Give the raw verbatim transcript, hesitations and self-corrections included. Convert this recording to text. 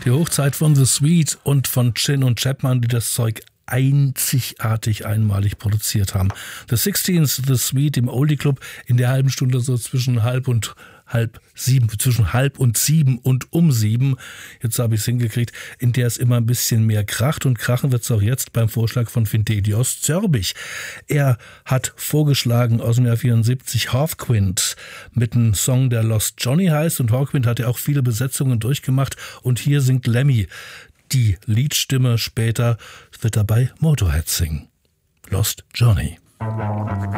Die Hochzeit von The Sweet und von Chin und Chapman, die das Zeug einzigartig einmalig produziert haben. The Sixteens, The Sweet im Oldie Club in der halben Stunde so zwischen halb und halb sieben, zwischen halb und sieben und um sieben. Jetzt habe ich es hingekriegt, in der es immer ein bisschen mehr kracht, und krachen wird es auch jetzt beim Vorschlag von Vintedios Zörbich. Er hat vorgeschlagen aus dem Jahr vierundsiebzig Hawkwind mit einem Song, der Lost Johnny heißt, und Hawkwind hat ja auch viele Besetzungen durchgemacht, und hier singt Lemmy die Liedstimme. Später wird dabei Motorhead singen. Lost Johnny.